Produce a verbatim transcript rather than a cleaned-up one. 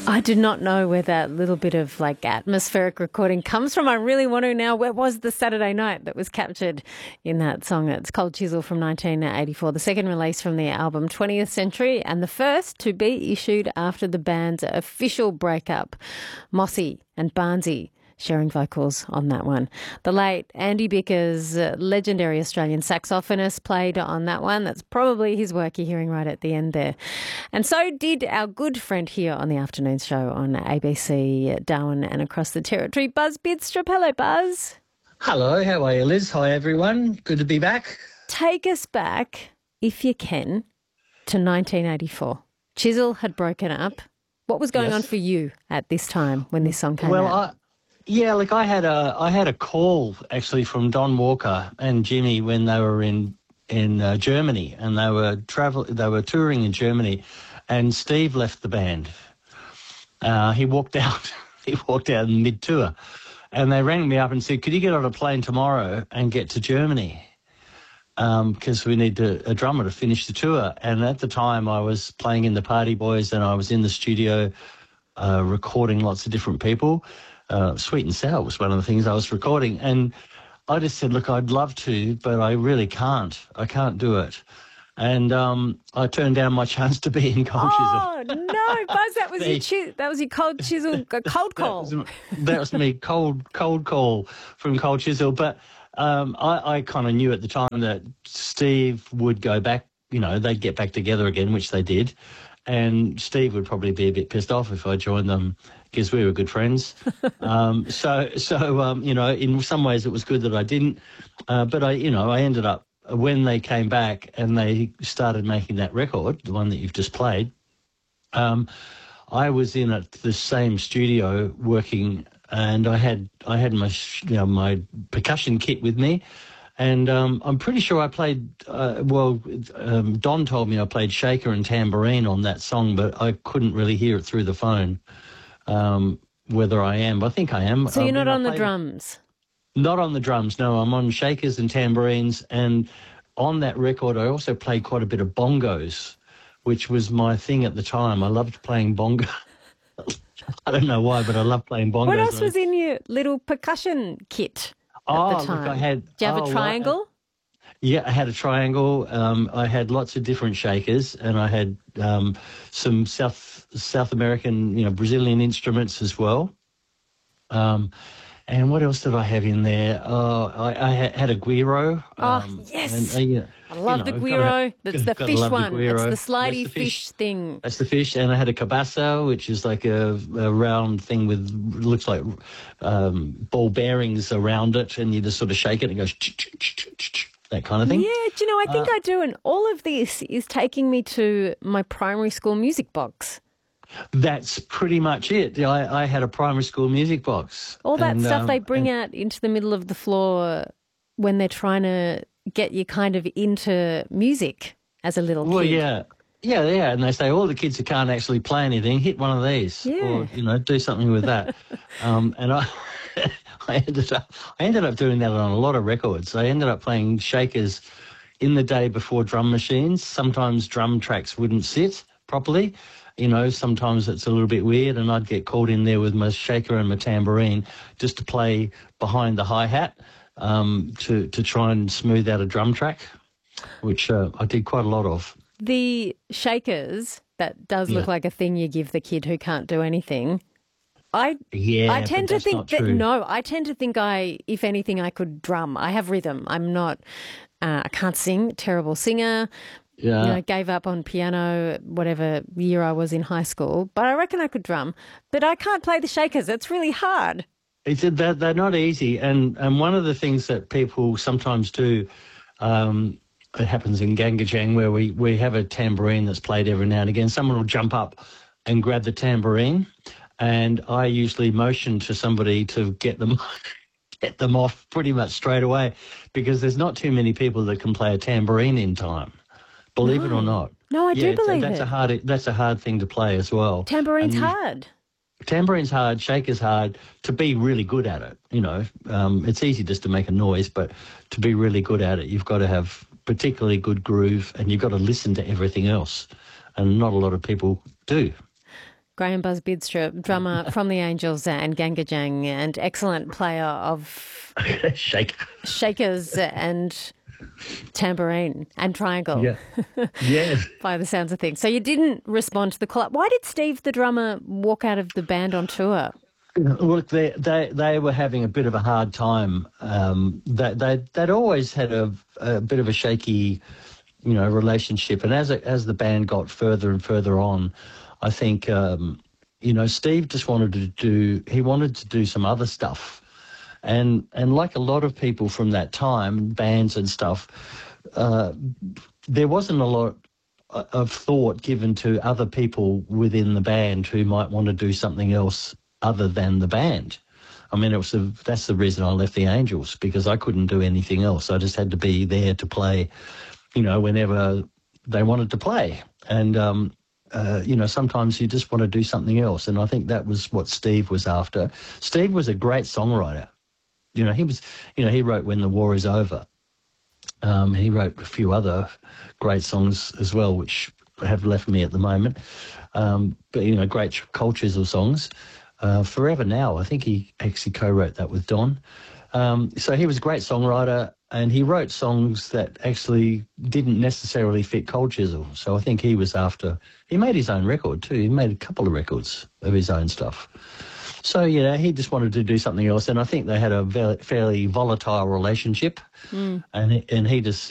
I do not know where that little bit of like atmospheric recording comes from. I really want to know where was the Saturday night that was captured in that song. It's Cold Chisel from nineteen eighty-four, the second release from the album twentieth Century and the first to be issued after the band's official breakup. Mossy and Barnsey sharing vocals on that one. The late Andy Bickers, uh, legendary Australian saxophonist, played on that one. That's probably his work you're hearing right at the end there. And so did our good friend here on the afternoon show on A B C, Darwin and across the territory, Buzz Bidstrup. Hello, Buzz. Hello, how are you, Liz? Hi, everyone. Good to be back. Take us back, if you can, to nineteen eighty-four. Chisel had broken up. What was going Yes. on for you at this time when this song came Well, out? I, yeah, like I had a I had a call actually from Don Walker and Jimmy when they were in in uh, Germany, and they were travel they were touring in Germany, and Steve left the band. Uh, he walked out. he walked out in mid tour, and they rang me up and said, "Could you get on a plane tomorrow and get to Germany? Because um, we need to, a drummer to finish the tour." And at the time, I was playing in the Party Boys, and I was in the studio uh, recording lots of different people. Uh, Sweet and Sour was one of the things I was recording. And I just said, look, I'd love to, but I really can't. I can't do it. And um, I turned down my chance to be in Cold Oh, Chisel. no, Buzz, that was, They- your chi- that was your Cold Chisel uh, cold call. That was, that was me, cold, cold call from Cold Chisel. But um, I, I kind of knew at the time that Steve would go back, you know, they'd get back together again, which they did. And Steve would probably be a bit pissed off if I joined them because we were good friends. um, so, so um, you know, in some ways it was good that I didn't. Uh, but, I, you know, I ended up, when they came back and they started making that record, the one that you've just played, um, I was in at the same studio working, and I had I had my you know my percussion kit with me, and um, I'm pretty sure I played. Uh, well, um, Don told me I played shaker and tambourine on that song, but I couldn't really hear it through the phone. Um, whether I am, I think I am. So you're I not mean, I on the played- drums? Not on the drums, no. I'm on shakers and tambourines, and on that record I also played quite a bit of bongos, which was my thing at the time. I loved playing bongo. I don't know why, but I love playing bongos. What else was in your little percussion kit at oh, the look, time? I had. Do you have oh, a right. triangle? Yeah, I had a triangle. Um, I had lots of different shakers, and I had um, some South South American, you know, Brazilian instruments as well. Um, and what else did I have in there? Uh, I, I had a guiro. Oh, Um, yes. and, uh, yeah, I love you the know, guiro. gotta- That's the gotta fish love the one. guiro. It's the slidey That's the fish. fish. thing. That's the fish. And I had a cabasso, which is like a, a round thing with, looks like um, ball bearings around it, and you just sort of shake it and it goes, that kind of thing. Yeah, do you know, I think Uh, I do. And all of this is taking me to my primary school music box. That's pretty much it. I, I had a primary school music box. All that and, stuff um, they bring and- out into the middle of the floor when they're trying to get you kind of into music as a little Well, kid. yeah. Yeah, yeah, and they say all the kids who can't actually play anything, hit one of these, Yeah. or you know, do something with that. um, and I, I ended up, I ended up doing that on a lot of records. I ended up playing shakers in the day before drum machines. Sometimes drum tracks wouldn't sit properly. You know, sometimes it's a little bit weird, and I'd get called in there with my shaker and my tambourine just to play behind the hi-hat um, to to try and smooth out a drum track, which uh, I did quite a lot of. The shakers, that does look Yeah. like a thing you give the kid who can't do anything. I Yeah, I but tend to that's think not that true. no, I tend to think I, if anything, I could drum. I have rhythm. I'm not. Uh, I can't sing. Terrible singer. Yeah. You know, gave up on piano whatever year I was in high school. But I reckon I could drum. But I can't play the shakers. It's really hard. It's they're, they're not easy, and and one of the things that people sometimes do, um, it happens in Gangajang where we we have a tambourine that's played every now and again. Someone will jump up and grab the tambourine, and I usually motion to somebody to get them get them off pretty much straight away, because there's not too many people that can play a tambourine in time. Believe it or not. No, I yeah, do it's a- believe that's it. a hard that's a hard thing to play as well. Tambourine's And you- hard. Tambourine's hard, shaker's hard. To be really good at it, you know, um, it's easy just to make a noise, but to be really good at it, you've got to have particularly good groove, and you've got to listen to everything else, and not a lot of people do. Graham Buzz Bidstrup, drummer from the Angels and Gangajang, and excellent player of Shake. shakers and tambourine and triangle. Yeah. Yes. By the sounds of things. So you didn't respond to the call. Why did Steve, the drummer, walk out of the band on tour? Look, they they they were having a bit of a hard time. Um, they they they'd always had a, a bit of a shaky, you know, relationship. And as it, as the band got further and further on, I think um, you know, Steve just wanted to do. He wanted to do some other stuff, and and like a lot of people from that time, bands and stuff, uh, there wasn't a lot of thought given to other people within the band who might want to do something else other than the band. I mean, it was a, that's the reason I left the Angels, because I couldn't do anything else. I just had to be there to play, you know, whenever they wanted to play. And, um, uh, you know, sometimes you just want to do something else. And I think that was what Steve was after. Steve was a great songwriter. You know, he was, you know, he wrote When the War Is Over. Um, he wrote a few other great songs as well, which have left me at the moment. Um, but, you know, great Cold Chisel songs. Uh, Forever Now, I think he actually co-wrote that with Don. Um, so he was a great songwriter, and he wrote songs that actually didn't necessarily fit Cold Chisel. So I think he was after... He made his own record too. He made a couple of records of his own stuff. So, you know, he just wanted to do something else, and I think they had a ve- fairly volatile relationship, mm. and, and he just...